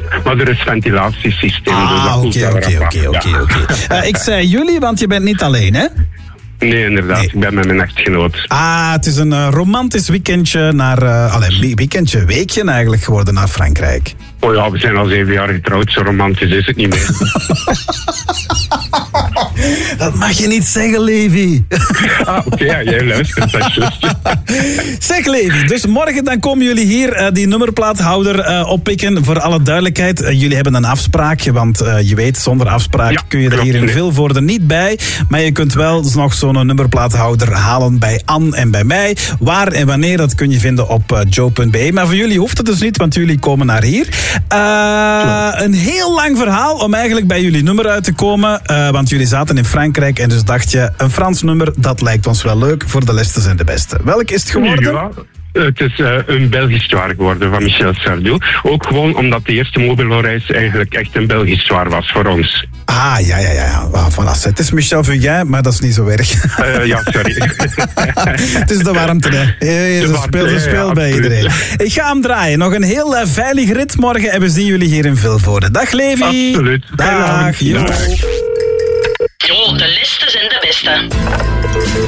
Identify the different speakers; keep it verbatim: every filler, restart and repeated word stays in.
Speaker 1: Maar er is ventilatiesysteem.
Speaker 2: Ah, oké, oké, oké, oké. Ik zei jullie, want je bent niet alleen, hè?
Speaker 1: Nee, inderdaad. Nee. Ik ben met mijn echtgenoot.
Speaker 2: Ah, het is een uh, romantisch weekendje naar... Uh, allee, weekendje, weekje eigenlijk geworden naar Frankrijk.
Speaker 1: Oh ja, we zijn al zeven jaar getrouwd. Zo romantisch is het niet meer.
Speaker 2: Dat mag je niet zeggen, Levi.
Speaker 1: Ah, oké, okay, ja, jij luistert. Dat is juist.
Speaker 2: Zeg, Levi, dus morgen dan komen jullie hier uh, die nummerplaathouder uh, oppikken. Voor alle duidelijkheid, uh, jullie hebben een afspraakje, want uh, je weet, zonder afspraak ja, kun je er hier in Vilvoorde niet bij. Maar je kunt wel nog zo'n nummerplaathouder halen bij Anne en bij mij. Waar en wanneer, dat kun je vinden op uh, joe punt b e. Maar voor jullie hoeft het dus niet, want jullie komen naar hier. Uh, een heel lang verhaal om eigenlijk bij jullie nummer uit te komen. Uh, want jullie zaten in Frankrijk en dus dacht je, een Frans nummer, dat lijkt ons wel leuk voor de lessen en de beste. Welk is het geworden?
Speaker 1: Ja. Het is uh, een Belgisch zwaar geworden van Michel Sardou. Ook gewoon omdat de eerste Mobilo-reis eigenlijk echt een Belgisch zwaar was voor ons.
Speaker 2: Ah, ja, ja, ja. Ah, voilà. Het is Michel Fugain, maar dat is niet zo erg.
Speaker 1: Uh, ja, sorry.
Speaker 2: Het is de warmte, hè. Ze de speelt speel ja, bij iedereen. Ik ga hem draaien. Nog een heel uh, veilig rit morgen en we zien jullie hier in Vilvoorde. Dag, Levi.
Speaker 1: Absoluut.
Speaker 2: Dag. Jo,
Speaker 3: de liste zijn de beste.